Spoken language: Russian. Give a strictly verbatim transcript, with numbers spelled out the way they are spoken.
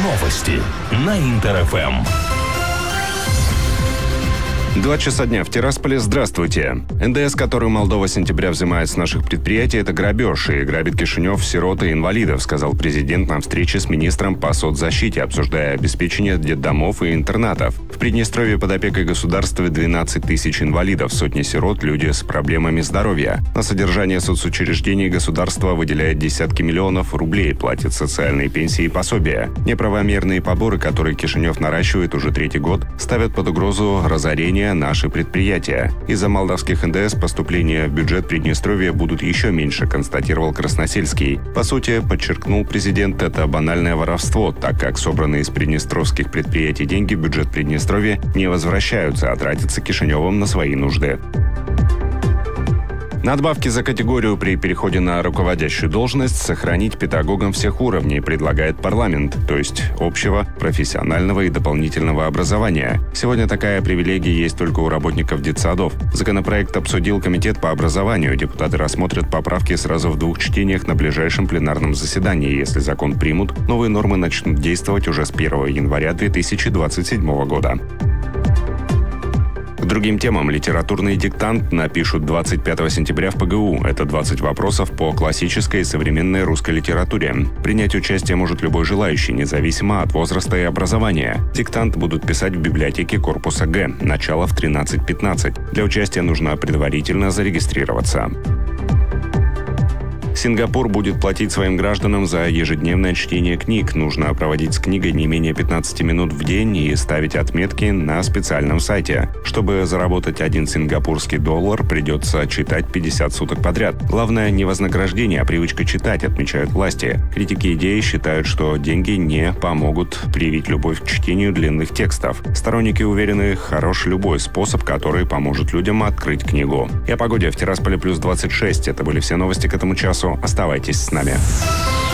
Новости на Интер-ФМ. Два часа дня в Тирасполе. Здравствуйте. эн дэ эс, который Молдова с сентября взимает с наших предприятий, это грабеж и грабит Кишинев, сирот и инвалидов, сказал президент на встрече с министром по соцзащите, обсуждая обеспечение детдомов и интернатов. В Приднестровье под опекой государства двенадцать тысяч инвалидов, сотни сирот, люди с проблемами здоровья. На содержание соцучреждений государство выделяет десятки миллионов рублей, платит социальные пенсии и пособия. Неправомерные поборы, которые Кишинев наращивает уже третий год, ставят под угрозу разорения наши предприятия. Из-за молдавских эн дэ эс поступления в бюджет Приднестровья будут еще меньше, констатировал Красносельский. По сути, подчеркнул президент, это банальное воровство, так как собранные из приднестровских предприятий деньги в бюджет Приднестровья не возвращаются, а тратятся Кишиневым на свои нужды. Надбавки за категорию при переходе на руководящую должность сохранить педагогам всех уровней предлагает парламент, то есть общего, профессионального и дополнительного образования. Сегодня такая привилегия есть только у работников детсадов. Законопроект обсудил комитет по образованию. Депутаты рассмотрят поправки сразу в двух чтениях на ближайшем пленарном заседании. Если закон примут, новые нормы начнут действовать уже с первого января две тысячи двадцать седьмого года. К другим темам. Литературный диктант напишут двадцать пятого сентября в пэ гэ у. Это двадцать вопросов по классической и современной русской литературе. Принять участие может любой желающий, независимо от возраста и образования. Диктант будут писать в библиотеке корпуса Г. Начало в тринадцать пятнадцать. Для участия нужно предварительно зарегистрироваться. Сингапур будет платить своим гражданам за ежедневное чтение книг. Нужно проводить с книгой не менее пятнадцати минут в день и ставить отметки на специальном сайте. Чтобы заработать один сингапурский доллар, придется читать пятьдесят суток подряд. Главное не вознаграждение, а привычка читать, отмечают власти. Критики идеи считают, что деньги не помогут привить любовь к чтению длинных текстов. Сторонники уверены, хорош любой способ, который поможет людям открыть книгу. И о погоде. В Тирасполе плюс двадцать шесть. Это были все новости к этому часу. Оставайтесь с нами.